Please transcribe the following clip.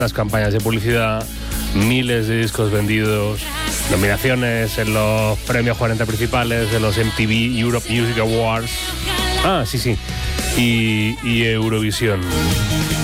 las campañas de publicidad, miles de discos vendidos, nominaciones en los premios 40 principales, en los MTV Europe Music Awards. Sí. Y Eurovisión.